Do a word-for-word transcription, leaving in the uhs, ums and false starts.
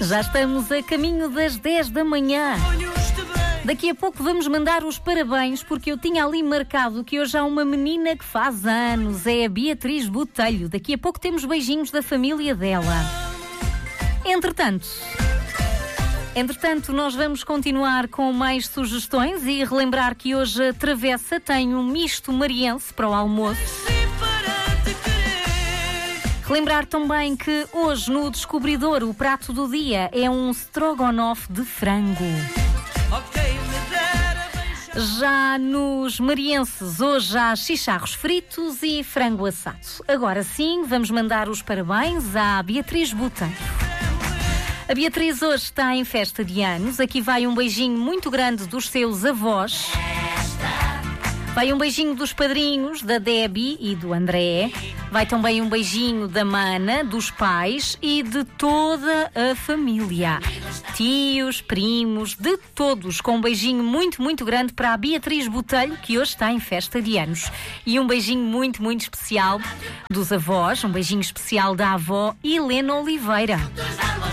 Já estamos a caminho das dez da manhã. Daqui a pouco vamos mandar os parabéns, porque eu tinha ali marcado que hoje há uma menina que faz anos, é a Beatriz Botelho. Daqui a pouco temos beijinhos da família dela. Entretanto, entretanto, nós vamos continuar com mais sugestões e relembrar que hoje a Travessa tem um misto mariense para o almoço. Relembrar também que hoje no Descobridor o prato do dia é um strogonoff de frango. Já nos marienses, hoje há chicharros fritos e frango assado. Agora sim, vamos mandar os parabéns à Beatriz Botelho. A Beatriz hoje está em festa de anos. Aqui vai um beijinho muito grande dos seus avós. Vai um beijinho dos padrinhos, da Debbie e do André. Vai também um beijinho da Mana, dos pais e de toda a família. Tios, primos, de todos. Com um beijinho muito, muito grande para a Beatriz Botelho, que hoje está em festa de anos. E um beijinho muito, muito especial dos avós. Um beijinho especial da avó Helena Oliveira.